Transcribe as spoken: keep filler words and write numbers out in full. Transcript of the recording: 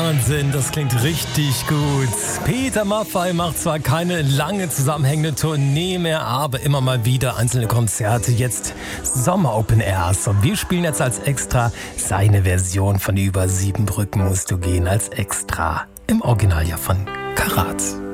Wahnsinn, das klingt richtig gut. Peter Maffay macht zwar keine lange zusammenhängende Tournee mehr, aber immer mal wieder einzelne Konzerte. Jetzt Sommer-Open Airs. Und wir spielen jetzt als Extra seine Version von Über sieben Brücken musst du gehen als Extra. Im Original ja von Karat.